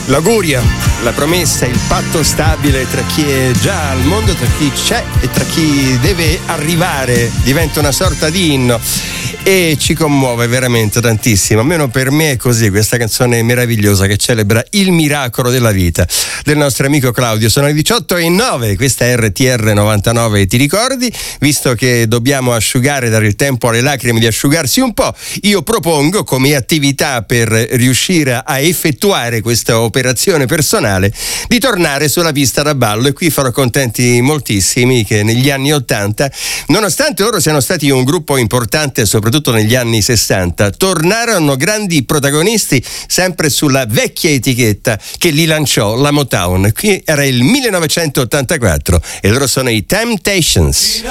L'augurio, la promessa, il patto stabile tra chi è già al mondo, tra chi c'è e tra chi deve arrivare, diventa una sorta di inno e ci commuove veramente tantissimo. Almeno per me è così, questa canzone meravigliosa che celebra il miracolo della vita del nostro amico Claudio. Sono le 18:09, questa è RTR 99, ti ricordi? Visto che dobbiamo asciugare, dare il tempo alle lacrime di asciugarsi un po', io propongo come attività per riuscire a effettuare questa operazione personale di tornare sulla pista da ballo, e qui farò contenti moltissimi che negli anni 80, nonostante loro siano stati un gruppo importante soprattutto negli anni 60, tornarono grandi protagonisti sempre sulla vecchia etichetta che li lanciò, la Motown. Qui era il 1984 e loro sono i Temptations.